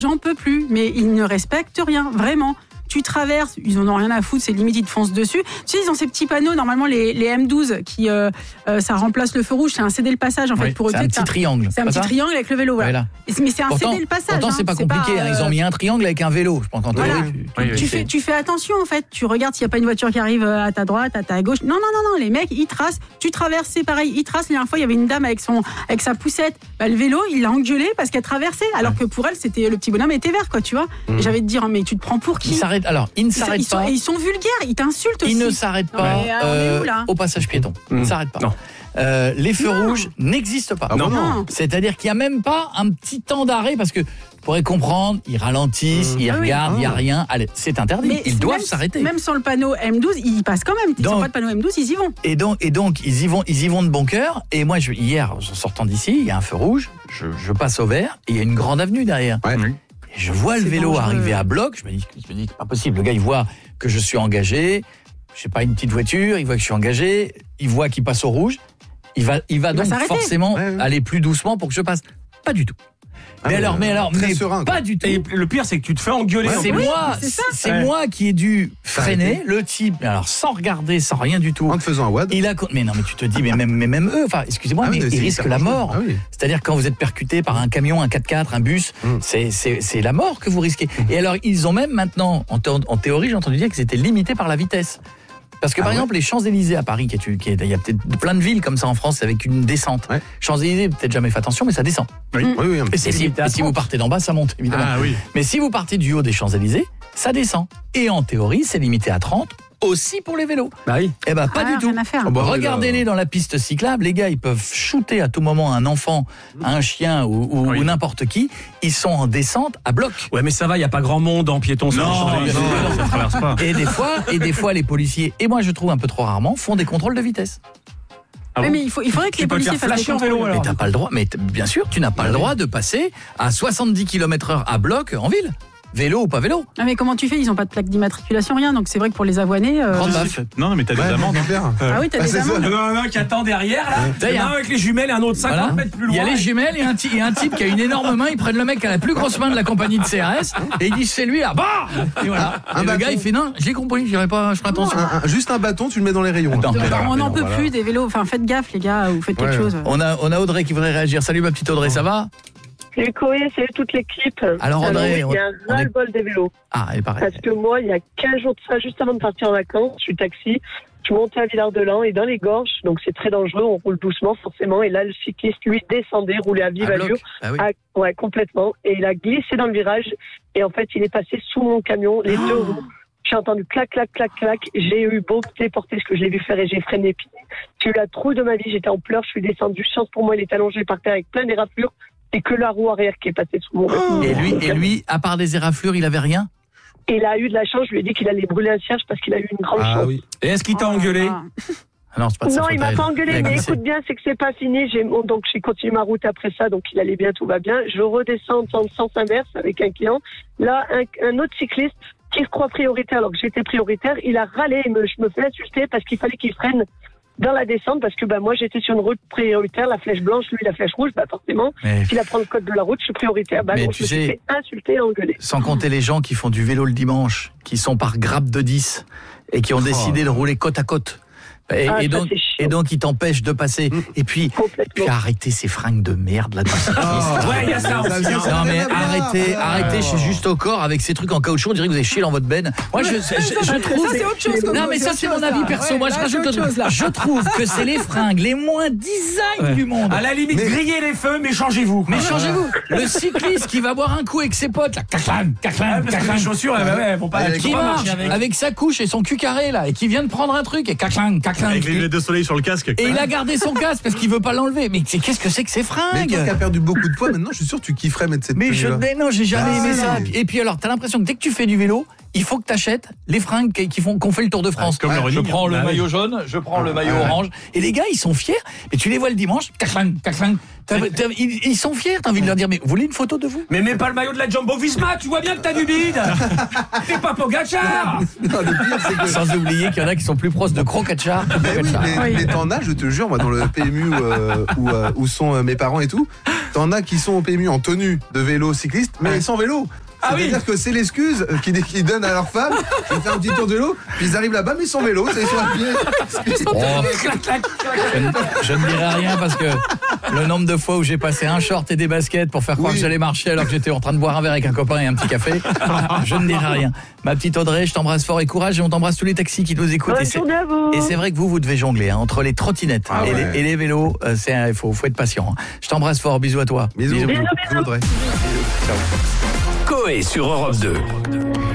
j'en peux plus, mais ils ne respectent rien, vraiment. Tu traverses, ils en ont rien à foutre, c'est limite ils te foncent dessus. Tu sais, ils ont ces petits panneaux, normalement les M12 qui ça remplace le feu rouge, c'est un céder le passage en fait pour eux. C'est un petit triangle. C'est un petit triangle avec le vélo, voilà. Mais c'est un céder le passage. Pourtant c'est pas compliqué, ils ont mis un triangle avec un vélo. Je pense qu'en théorie, tu fais attention en fait, tu regardes s'il y a pas une voiture qui arrive à ta droite, à ta gauche. Non, les mecs ils tracent, tu traverses, c'est pareil, ils tracent. La dernière fois il y avait une dame avec sa poussette, le vélo il l'a engueulé parce qu'elle traversait, alors que pour elle c'était le petit bonhomme était vert quoi, tu vois. Et j'avais te dire mais tu te prends pour qui? Alors, ils ne s'arrêtent pas. Ils sont vulgaires, ils t'insultent aussi. Ils ne s'arrêtent pas au passage piéton. Ils ne s'arrêtent pas. Non. Les feux rouges n'existent pas. Non. C'est-à-dire qu'il n'y a même pas un petit temps d'arrêt parce que tu pourrais comprendre, ils ralentissent, ils regardent, il n'y a rien. Allez, c'est interdit. Mais ils doivent s'arrêter. Même sans le panneau M12, ils passent quand même. Ils n'ont pas de panneau M12, ils y vont. Et donc ils y vont de bon cœur. Et moi, hier, en sortant d'ici, il y a un feu rouge. Je passe au vert et il y a une grande avenue derrière. Ouais. Et je vois le vélo arriver à bloc, je me dis c'est pas possible, le gars il voit que je suis engagé, je sais pas, une petite voiture, il voit que je suis engagé, il voit qu'il passe au rouge, il va donc forcément aller plus doucement pour que je passe. Pas du tout. Mais serein, pas du tout. Et le pire, c'est que tu te fais engueuler. C'est moi qui ai dû freiner le type, alors sans regarder, sans rien du tout. En te faisant un WAD. Mais non, mais tu te dis, mais même eux, enfin, excusez-moi, mais ils risquent la mort. C'est-à-dire quand vous êtes percuté par un camion, un 4x4, un bus, c'est la mort que vous risquez. Et alors, ils ont même maintenant, en théorie, j'ai entendu dire que c'était limité par la vitesse. Parce que par exemple, les Champs-Élysées à Paris, il y a peut-être plein de villes comme ça en France avec une descente. Ouais. Champs-Élysées, peut-être jamais fait attention, mais ça descend. Oui. Et si vous partez d'en bas, ça monte, évidemment. Mais si vous partez du haut des Champs-Élysées, ça descend. Et en théorie, c'est limité à 30. Aussi pour les vélos. Bah oui. Eh ben pas du tout. Regardez-les dans la piste cyclable, les gars, ils peuvent shooter à tout moment un enfant, un chien ou n'importe qui. Ils sont en descente à bloc. Ouais, mais ça va, il y a pas grand monde en piéton. Non, ça traverse pas. Et des fois, les policiers, et moi je trouve un peu trop rarement, font des contrôles de vitesse. Ah bon, mais il faudrait que les policiers fassent des contrôles. Vélo, alors. Mais t'as pas le droit. Mais bien sûr, tu n'as pas le droit de passer à 70 km/h à bloc en ville. Vélo ou pas vélo. Ah mais comment tu fais? Ils n'ont pas de plaque d'immatriculation, rien. Donc c'est vrai que pour les avoinés... Grande baffe. Non, mais t'as des amendes. Ah oui, t'as des amendes. Il y en a un qui attend derrière, là. Il y en a un avec les jumelles et un autre 50 mètres plus loin. Il y a les jumelles et un type qui a une énorme main. Ils prennent le mec qui a la plus grosse main de la compagnie de CRS et ils disent c'est lui là. Bah et voilà. Et le gars il fait non, j'ai compris, je ferai attention. Juste un bâton, tu le mets dans les rayons. On n'en peut plus des vélos. Enfin, faites gaffe les gars, vous faites quelque chose. On a Audrey qui voudrait réagir. Salut ma petite Audrey, ça va? Salut Coé, salut toute l'équipe. Alors Audrey, il y a un ras-le-bol des vélos. Ah, elle paraît. Parce que moi, il y a 15 jours de ça, juste avant de partir en vacances, je suis taxi, je montais à Villard-de-Lans et dans les gorges, donc c'est très dangereux, on roule doucement forcément, et là le cycliste, lui, descendait, roulait à vive allure. Ouais, complètement. Et il a glissé dans le virage, et en fait, il est passé sous mon camion, les deux roues. J'ai entendu clac, clac, clac, clac. J'ai eu beau téléporter ce que je l'ai vu faire et j'ai freiné. J'ai eu la trouille de ma vie, j'étais en pleurs, je suis descendu. Chance pour moi, il est allongé par terre avec plein d'éraflures. Et que la roue arrière qui est passée sous mon... Et lui, à part des éraflures, il avait rien? Et il a eu de la chance, je lui ai dit qu'il allait brûler un cierge parce qu'il a eu une grande chance. Oui. Et est-ce qu'il t'a engueulé? Non, c'est pas de sa faute, il m'a pas engueulé, mais écoute bien, c'est que c'est pas fini. Donc j'ai continué ma route après ça, donc il allait bien, tout va bien. Je redescends en sens inverse avec un client. Là, un autre cycliste qui se croit prioritaire alors que j'étais prioritaire, il a râlé, je me fais insulter parce qu'il fallait qu'il freine dans la descente, parce que moi j'étais sur une route prioritaire, la flèche blanche, lui la flèche rouge, forcément, s'il apprend le code de la route, je suis prioritaire. Mais donc je me suis fait insulter et engueuler. Sans compter les gens qui font du vélo le dimanche, qui sont par grappe de 10 et qui ont décidé de rouler côte à côte. Et donc, il t'empêche de passer. Et puis arrêtez ces fringues de merde là. Ouais, il y a ça aussi. Non mais arrêtez chez Juste au corps avec ces trucs en caoutchouc. On dirait que vous avez chié dans votre benne. Moi, je trouve. Ça, c'est autre chose. Non mais ça c'est mon avis perso. Moi, je rajoute autre chose. Je trouve que c'est les fringues les moins design du monde. À la limite, grillez les feux, mais changez-vous. Le cycliste qui va boire un coup avec ses potes, là, caclan. Les chaussures, vont pas. Qui marche avec sa couche et son cul carré là, et qui vient de prendre un truc et caclan. Avec les lunettes de soleil sur le casque. Et il a gardé son casque parce qu'il veut pas l'enlever. Mais qu'est-ce que c'est que ces fringues? Mais toi qui as perdu beaucoup de poids, maintenant je suis sûr que tu kifferais mettre cette tenue-là. Non, j'ai jamais aimé ça. Et puis alors, t'as l'impression que dès que tu fais du vélo, il faut que tu achètes les fringues qu'on fait le Tour de France. Comme le je prends le maillot jaune, je prends le maillot orange. Et les gars, ils sont fiers. Et tu les vois le dimanche, caclang. Ils sont fiers, t'as envie de leur dire, mais vous voulez une photo de vous? Mais mets pas le maillot de la Jumbo Visma, tu vois bien que t'as du bide. T'es pas Pogacar. Sans oublier qu'il y en a qui sont plus proches de Krokachar que Pogacar. Mais t'en as, je te jure, moi, dans le PMU où sont mes parents et tout, t'en as qui sont au PMU en tenue de vélo cycliste, mais sans vélo. C'est-à-dire que c'est l'excuse qu'ils donnent à leur femme. Ils font un petit tour de vélo, puis ils arrivent là-bas, mais sans vélo, ils sont à pied. Je ne dirai rien parce que le nombre de fois où j'ai passé un short et des baskets pour faire croire que j'allais marcher alors que j'étais en train de boire un verre avec un copain et un petit café, je ne dirai rien. Ma petite Audrey, je t'embrasse fort et courage, et on t'embrasse tous les taxis qui nous écoutent. Et c'est vrai que vous devez jongler entre les trottinettes et les vélos. Il faut être patient. Je t'embrasse fort, bisous à toi. Bisous Audrey. Coé sur Europe 2.